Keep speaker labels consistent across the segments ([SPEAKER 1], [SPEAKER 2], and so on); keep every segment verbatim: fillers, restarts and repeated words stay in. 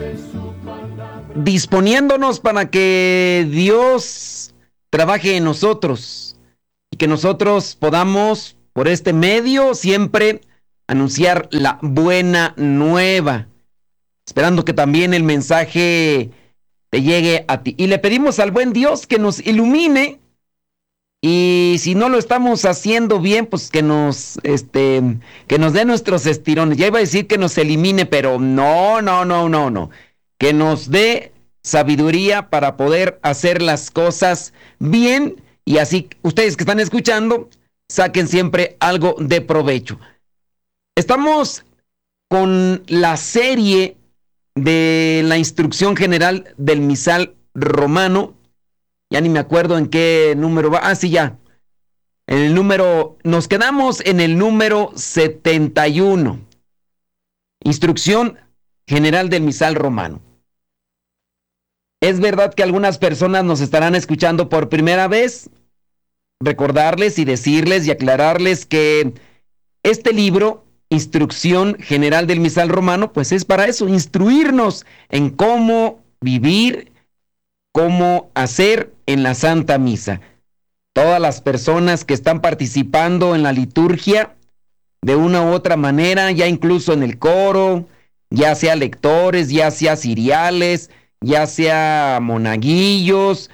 [SPEAKER 1] disponiéndonos para que Dios trabaje en nosotros y que nosotros podamos, por este medio, siempre anunciar la buena nueva, esperando que también el mensaje te llegue a ti. Y le pedimos al buen Dios que nos ilumine, y si no lo estamos haciendo bien, pues que nos, este, que nos dé nuestros estirones. Ya iba a decir que nos elimine, pero no, no, no, no, no. Que nos dé sabiduría para poder hacer las cosas bien, y así ustedes que están escuchando saquen siempre algo de provecho. Estamos con la serie de la instrucción general del misal romano. Ya ni me acuerdo en qué número va. Ah, sí, ya. En el número, nos quedamos en el número setenta y uno. Instrucción general del misal romano. Es verdad que algunas personas nos estarán escuchando por primera vez. Recordarles y decirles y aclararles que este libro, Instrucción General del Misal Romano, pues es para eso, instruirnos en cómo vivir, cómo hacer en la Santa Misa. Todas las personas que están participando en la liturgia, de una u otra manera, ya incluso en el coro, ya sea lectores, ya sea ciriales, ya sea monaguillos,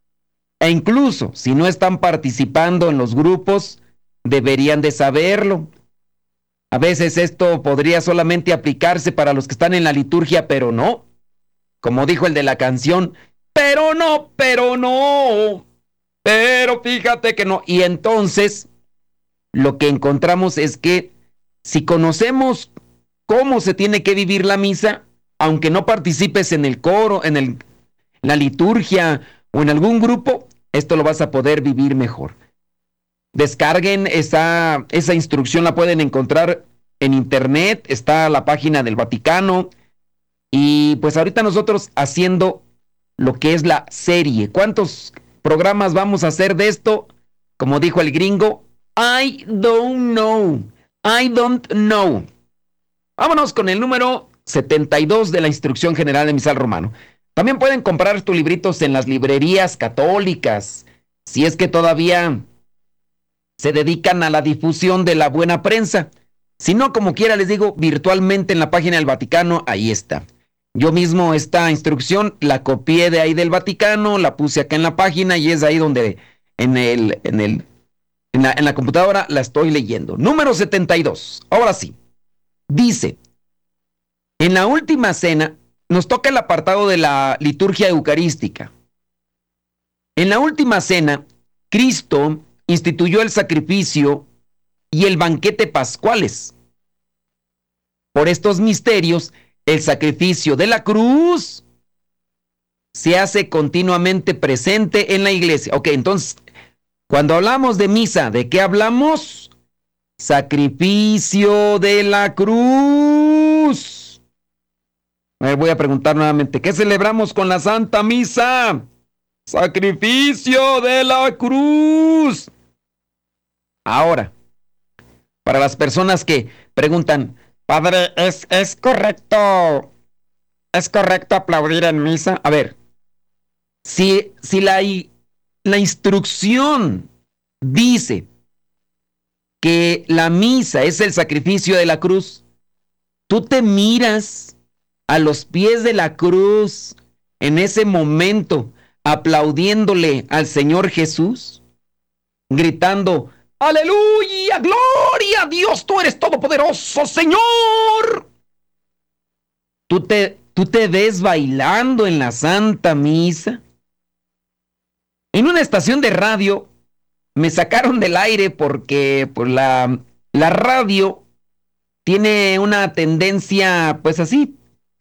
[SPEAKER 1] e incluso si no están participando en los grupos, deberían de saberlo. A veces esto podría solamente aplicarse para los que están en la liturgia, pero no. Como dijo el de la canción, pero no, pero no, pero fíjate que no. Y entonces, lo que encontramos es que si conocemos cómo se tiene que vivir la misa, aunque no participes en el coro, en, el, en la liturgia o en algún grupo, esto lo vas a poder vivir mejor. Descarguen esa, esa instrucción, la pueden encontrar en internet, está la página del Vaticano, y pues ahorita nosotros haciendo lo que es la serie. ¿Cuántos programas vamos a hacer de esto? Como dijo el gringo, I don't know, I don't know. Vámonos con el número setenta y dos de la Instrucción General de Misal Romano. También pueden comprar tus libritos en las librerías católicas, si es que todavía se dedican a la difusión de la buena prensa. Si no, como quiera les digo, virtualmente en la página del Vaticano, ahí está. Yo mismo esta instrucción la copié de ahí del Vaticano, la puse acá en la página y es ahí donde en, el, en, el, en, la, en la computadora la estoy leyendo. Número setenta y dos. Ahora sí. Dice, en la última cena nos toca el apartado de la liturgia eucarística. En la última cena, Cristo instituyó el sacrificio y el banquete pascuales. Por estos misterios, el sacrificio de la cruz se hace continuamente presente en la iglesia. Ok, entonces, cuando hablamos de misa, ¿de qué hablamos? Sacrificio de la cruz. A ver, voy a preguntar nuevamente, ¿qué celebramos con la Santa Misa? Sacrificio de la cruz. Ahora, para las personas que preguntan, Padre, ¿es, es correcto, es correcto aplaudir en misa? A ver, si, si la, la instrucción dice que la misa es el sacrificio de la cruz, tú te miras a los pies de la cruz en ese momento, aplaudiéndole al Señor Jesús, gritando, ¡aleluya! ¡Gloria a Dios! ¡Tú eres todopoderoso, Señor! ¿Tú te, tú te ves bailando en la Santa Misa? En una estación de radio me sacaron del aire porque pues, la, la radio tiene una tendencia, pues así,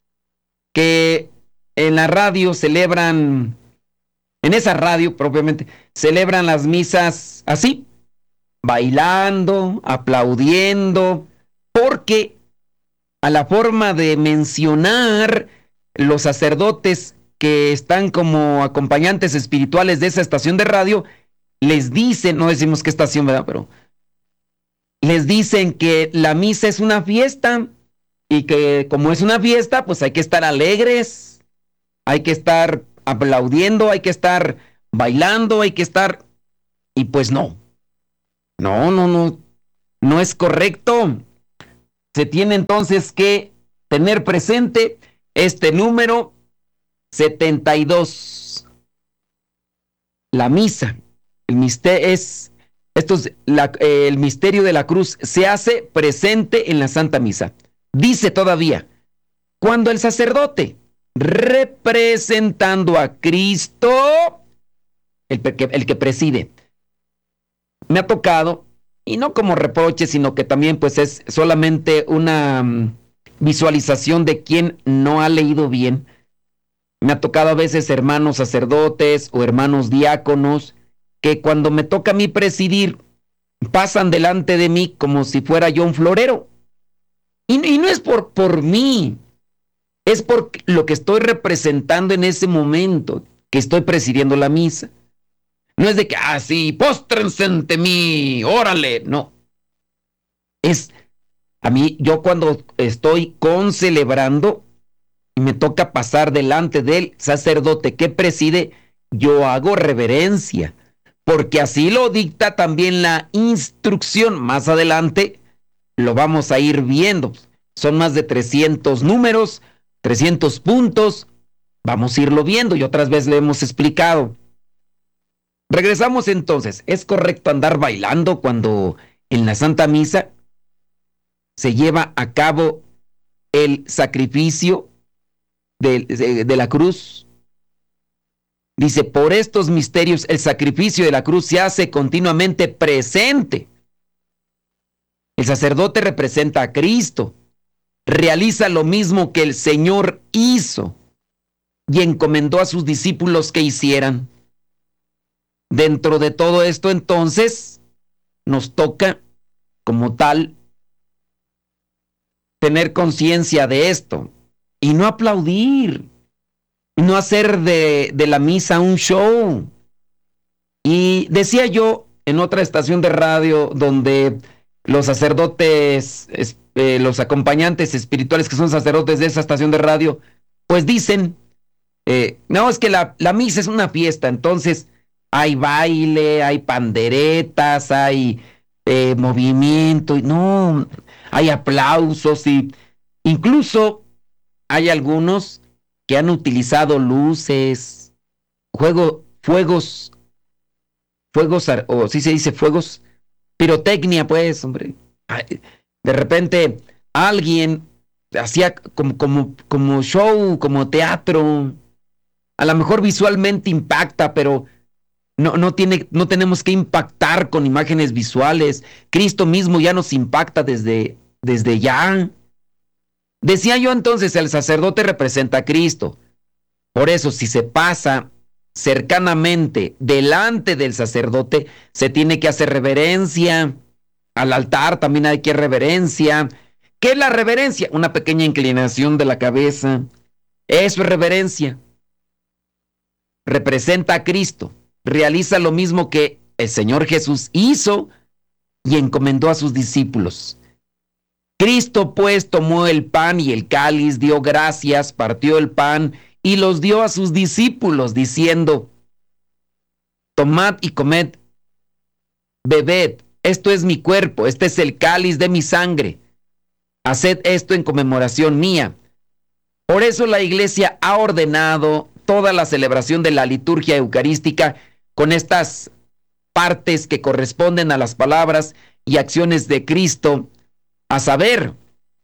[SPEAKER 1] que en la radio celebran, en esa radio propiamente, celebran las misas así, bailando, aplaudiendo, porque a la forma de mencionar los sacerdotes que están como acompañantes espirituales de esa estación de radio, les dicen, no decimos qué estación, ¿verdad? Pero les dicen que la misa es una fiesta, y que como es una fiesta, pues hay que estar alegres, hay que estar aplaudiendo, hay que estar bailando, hay que estar... Y pues no, no, no, no, no es correcto. Se tiene entonces que tener presente este número setenta y dos. La misa, el misterio es, esto es la, eh, el misterio de la cruz se hace presente en la Santa Misa. Dice todavía, cuando el sacerdote, representando a Cristo, el, el que preside, me ha tocado, y no como reproche, sino que también pues es solamente una um, visualización de quien no ha leído bien. Me ha tocado a veces hermanos sacerdotes o hermanos diáconos que cuando me toca a mí presidir pasan delante de mí como si fuera yo un florero. Y, y no es por, por mí, es por lo que estoy representando en ese momento que estoy presidiendo la misa. No es de que, ah, sí, póstrense ante mí, órale. No. Es, a mí, yo cuando estoy concelebrando y me toca pasar delante del sacerdote que preside, yo hago reverencia, porque así lo dicta también la instrucción. Más adelante lo vamos a ir viendo. Son más de trescientos números, trescientos puntos. Vamos a irlo viendo y otras veces le hemos explicado. Regresamos entonces. ¿Es correcto andar bailando cuando en la Santa Misa se lleva a cabo el sacrificio de, de, de la cruz? Dice, por estos misterios el sacrificio de la cruz se hace continuamente presente. El sacerdote representa a Cristo, realiza lo mismo que el Señor hizo y encomendó a sus discípulos que hicieran. Dentro de todo esto, entonces, nos toca, como tal, tener conciencia de esto y no aplaudir, y no hacer de, de la misa un show. Y decía yo en otra estación de radio donde los sacerdotes, eh, los acompañantes espirituales que son sacerdotes de esa estación de radio, pues dicen, eh, no, es que la, la misa es una fiesta, entonces hay baile, hay panderetas, hay eh, movimiento, y no, hay aplausos, y incluso hay algunos que han utilizado luces, juego, fuegos, fuegos, o sí se dice fuegos, pirotecnia, pues, hombre. De repente alguien hacía como, como, como show, como teatro. A lo mejor visualmente impacta, pero no, no, tiene, no tenemos que impactar con imágenes visuales. Cristo mismo ya nos impacta desde, desde ya. Decía yo entonces, el sacerdote representa a Cristo. Por eso, si se pasa cercanamente delante del sacerdote, se tiene que hacer reverencia. Al altar también hay que hacer reverencia. ¿Qué es la reverencia? Una pequeña inclinación de la cabeza. Eso es reverencia. Representa a Cristo. Realiza lo mismo que el Señor Jesús hizo y encomendó a sus discípulos. Cristo pues tomó el pan y el cáliz, dio gracias, partió el pan y los dio a sus discípulos, diciendo, tomad y comed, bebed, esto es mi cuerpo, este es el cáliz de mi sangre. Haced esto en conmemoración mía. Por eso la Iglesia ha ordenado toda la celebración de la liturgia eucarística con estas partes que corresponden a las palabras y acciones de Cristo, a saber,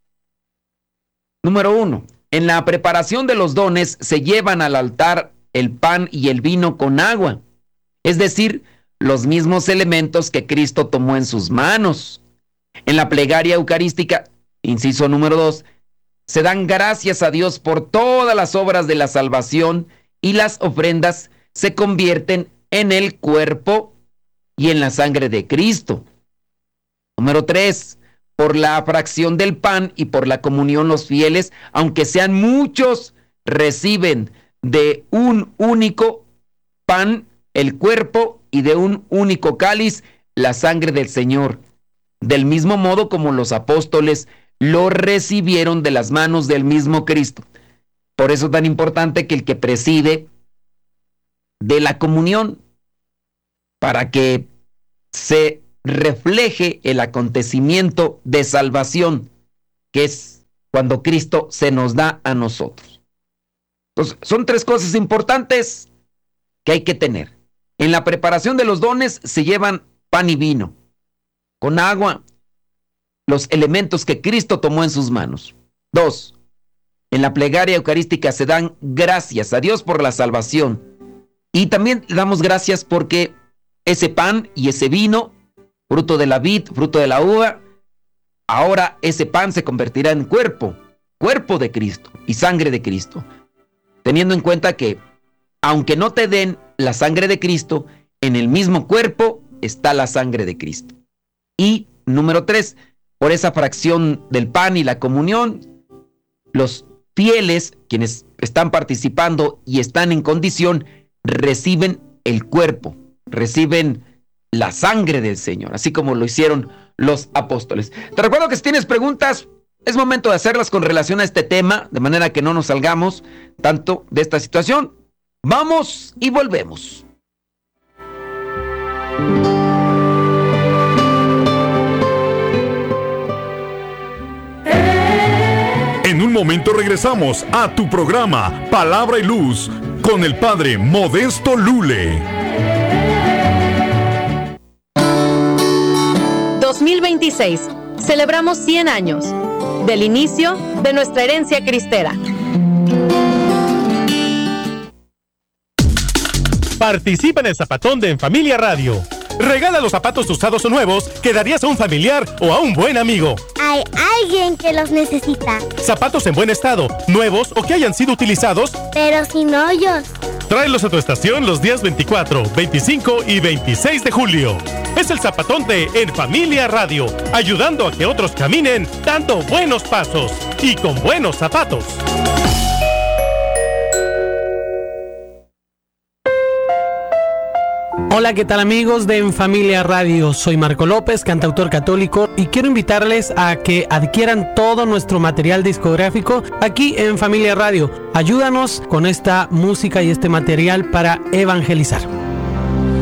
[SPEAKER 1] número uno, en la preparación de los dones se llevan al altar el pan y el vino con agua, es decir, los mismos elementos que Cristo tomó en sus manos. En la plegaria eucarística, inciso número dos, se dan gracias a Dios por todas las obras de la salvación y las ofrendas se convierten en el cuerpo y en la sangre de Cristo. Número tres, por la fracción del pan y por la comunión los fieles, aunque sean muchos, reciben de un único pan el cuerpo y de un único cáliz la sangre del Señor. Del mismo modo como los apóstoles lo recibieron de las manos del mismo Cristo. Por eso es tan importante que el que preside de la comunión, para que se refleje el acontecimiento de salvación, que es cuando Cristo se nos da a nosotros. Entonces, son tres cosas importantes que hay que tener. En la preparación de los dones se llevan pan y vino, con agua, los elementos que Cristo tomó en sus manos. Dos, en la plegaria eucarística se dan gracias a Dios por la salvación. Y también le damos gracias porque ese pan y ese vino, fruto de la vid, fruto de la uva, ahora ese pan se convertirá en cuerpo, cuerpo de Cristo y sangre de Cristo. Teniendo en cuenta que, aunque no te den la sangre de Cristo, en el mismo cuerpo está la sangre de Cristo. Y número tres, por esa fracción del pan y la comunión, los fieles, quienes están participando y están en condición, reciben el cuerpo, reciben la sangre del Señor, así como lo hicieron los apóstoles. Te recuerdo que si tienes preguntas, es momento de hacerlas con relación a este tema, de manera que no nos salgamos tanto de esta situación. Vamos y volvemos.
[SPEAKER 2] En un momento regresamos a tu programa Palabra y Luz con el Padre Modesto Lule.
[SPEAKER 3] dos mil veintiséis. Celebramos cien años del inicio de nuestra herencia cristera.
[SPEAKER 4] Participa en el Zapatón de En Familia Radio. Regala los zapatos usados o nuevos que darías a un familiar o a un buen amigo.
[SPEAKER 5] Hay alguien que los necesita.
[SPEAKER 4] Zapatos en buen estado, nuevos o que hayan sido utilizados,
[SPEAKER 5] pero sin hoyos.
[SPEAKER 4] Tráelos a tu estación los días veinticuatro, veinticinco y veintiséis de julio. Es el Zapatón de En Familia Radio, ayudando a que otros caminen dando buenos pasos y con buenos zapatos.
[SPEAKER 6] Hola, ¿qué tal amigos de En Familia Radio? Soy Marco López, cantautor católico, y quiero invitarles a que adquieran todo nuestro material discográfico aquí en Familia Radio. Ayúdanos con esta música y este material para evangelizar.